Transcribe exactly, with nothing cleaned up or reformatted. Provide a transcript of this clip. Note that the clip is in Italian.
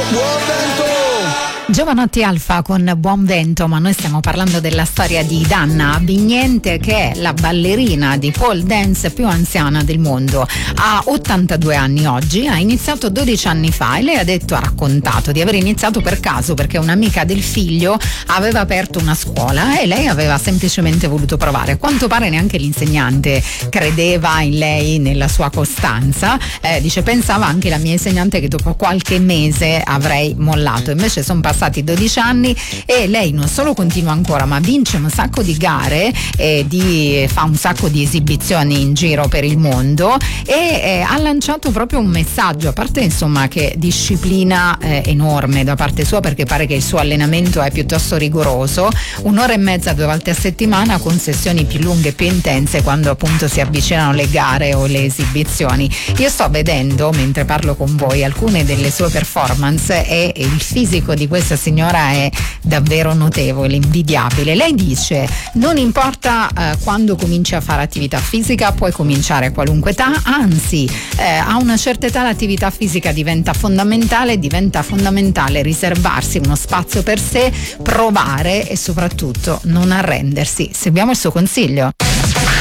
Buon vento! Giovanotti Alfa con Buon Vento, ma noi stiamo parlando della storia di Danna Abbignente, che è la ballerina di pole dance più anziana del mondo. Ha ottantadue anni oggi, ha iniziato dodici anni fa e lei ha detto, ha raccontato di aver iniziato per caso perché un'amica del figlio aveva aperto una scuola e lei aveva semplicemente voluto provare. A quanto pare neanche l'insegnante credeva in lei, nella sua costanza. Eh, dice, pensava anche la mia insegnante che dopo qualche mese avrei mollato. Invece sono passati dodici anni e lei non solo continua ancora, ma vince un sacco di gare, eh, di, fa un sacco di esibizioni in giro per il mondo e eh, ha lanciato proprio un messaggio, a parte insomma che disciplina eh, enorme da parte sua, perché pare che il suo allenamento è piuttosto rigoroso, un'ora e mezza due volte a settimana con sessioni più lunghe e più intense quando appunto si avvicinano le gare o le esibizioni. Io sto vedendo mentre parlo con voi alcune delle sue performance e il fisico di questa signora è davvero notevole, invidiabile. Lei dice, non importa eh, quando cominci a fare attività fisica, puoi cominciare a qualunque età, anzi eh, a una certa età l'attività fisica diventa fondamentale, diventa fondamentale riservarsi uno spazio per sé, provare e soprattutto non arrendersi. Seguiamo il suo consiglio.